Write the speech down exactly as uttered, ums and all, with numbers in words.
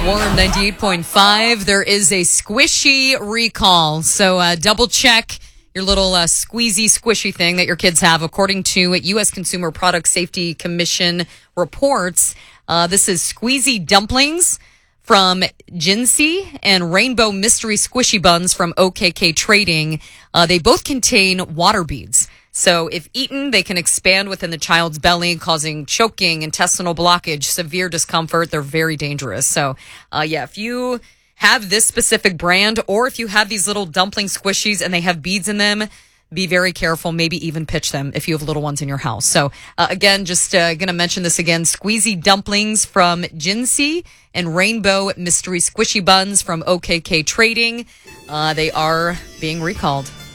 Warm ninety-eight point five. There is a squishy recall. So uh, double check your little uh, squeezy squishy thing that your kids have. According to U S Consumer Product Safety Commission reports, uh, this is squeezy dumplings from Jinsey and Rainbow Mystery Squishy Buns from O K K Trading. Uh, they both contain water beads. So if eaten, they can expand within the child's belly, causing choking, intestinal blockage, severe discomfort. They're very dangerous. So, uh, yeah, if you have this specific brand or if you have these little dumpling squishies and they have beads in them, be very careful. Maybe even pitch them if you have little ones in your house. So, uh, again, just uh, going to mention this again. Squeezy dumplings from Jinsey and Rainbow Mystery Squishy Buns from O K K Trading. Uh, they are being recalled.